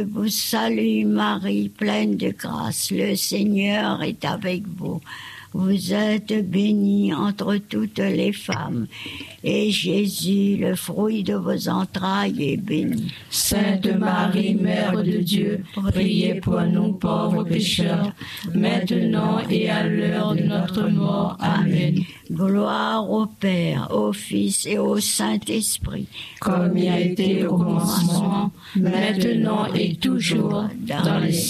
Je vous salue Marie, pleine de grâce, le Seigneur est avec vous. Vous êtes bénie entre toutes les femmes, et Jésus, le fruit de vos entrailles, est béni. Sainte Marie, Mère de Dieu, priez pour nous pauvres pécheurs, maintenant et à l'heure de notre mort. Amen. Gloire au Père, au Fils et au Saint-Esprit, comme il a été au commencement, maintenant et toujours, dans les